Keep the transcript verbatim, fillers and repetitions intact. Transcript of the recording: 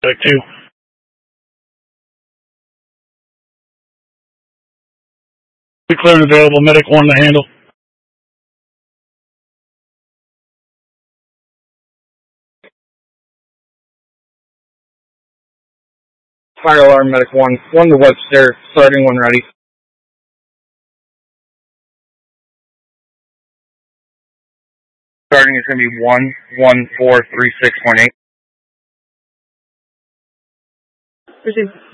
Medic two. We clear and available. Medic one to handle. Fire alarm, Medic one. One to Webster, starting when ready. Starting is going to be one one four three six point eight. Receive.